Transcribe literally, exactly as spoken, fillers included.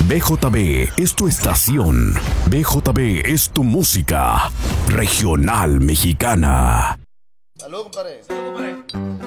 B J B es tu estación. B J B es tu música regional mexicana. Salud, compadre. Salud, compadre.